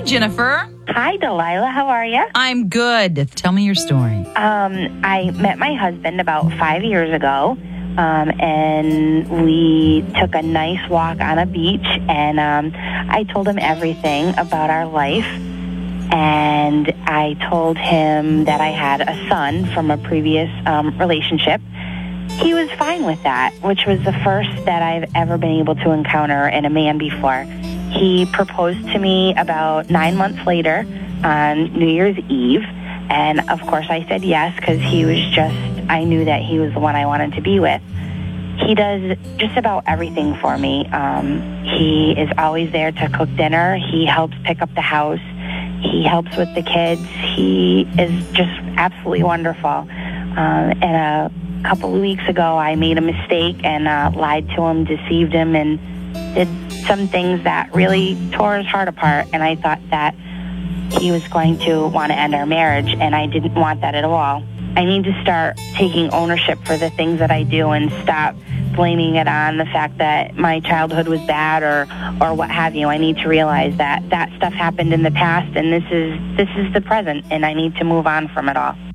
Jennifer. Hi, Delilah. How are you? I'm good. Tell me your story. I met my husband about 5 years ago, and we took a nice walk on a beach, and I told him everything about our life, and I told him that I had a son from a previous relationship. He was fine with that, which was the first that I've ever been able to encounter in a man before. He proposed to me about 9 months later on New Year's Eve, and of course I said yes because I knew that he was the one I wanted to be with. He does just about everything for me. He is always there to cook dinner. He helps pick up the house. He helps with the kids. He is just absolutely wonderful. And a couple of weeks ago I made a mistake and lied to him, deceived him, and did some things that really tore his heart apart, and I thought that he was going to want to end our marriage, and I didn't want that at all. I need to start taking ownership for the things that I do and stop blaming it on the fact that my childhood was bad or what have you. I need to realize that that stuff happened in the past, and this is the present, and I need to move on from it all.